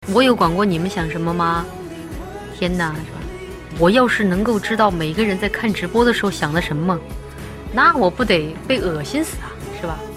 我有管过你们想什么吗？天哪，是吧？我要是能够知道每个人在看直播的时候想的什么，那我不得被恶心死啊，是吧？